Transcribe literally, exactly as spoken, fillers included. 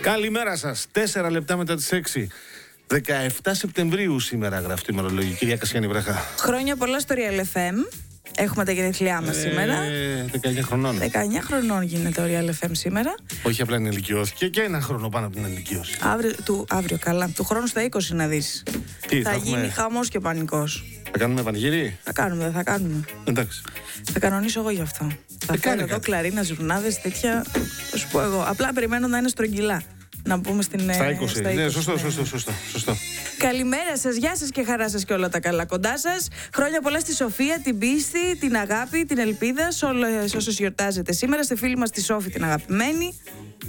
Καλημέρα σας. Τέσσερα λεπτά μετά τις έξι. δεκαεφτά Σεπτεμβρίου σήμερα γράφει η ημερολογική. Κυρία Κασιάνη Βράχα. Χρόνια πολλά στο Real εφ εμ. Έχουμε τα γενέθλιά μας Ε, σήμερα. δεκαεννιά χρονών. δεκαεννιά χρονών γίνεται ο Real εφ εμ σήμερα. Όχι απλά ενηλικιώθηκε και ένα χρόνο πάνω από την ενηλικίωση. Αύριο, του, αύριο καλά. Του χρόνου στα είκοσι να δεις. Τι, θα θα γίνει έχουμε- χαμός και πανικός. Θα κάνουμε πανηγύρι. Θα κάνουμε, δεν θα κάνουμε. Εντάξει. Θα κανονίσω εγώ γι' αυτό. Θα Ε, φέρω κάνε εδώ κάτι. κλαρίνα, ζουρνάδες, τέτοια. Θα σου πω εγώ. Απλά περιμένω να είναι στρογγυλά. Να πούμε στην. Στα ε, είκοσι. στα Ναι, είκοσι, σωστό, ναι. σωστό, σωστό, σωστό. Καλημέρα σας, γεια σας και χαρά σας και όλα τα καλά κοντά σας. Χρόνια πολλά στη Σοφία, την πίστη, την αγάπη, την ελπίδα, σε όλες όσες γιορτάζετε σήμερα. Στη φίλη μας τη Σόφη την αγαπημένη.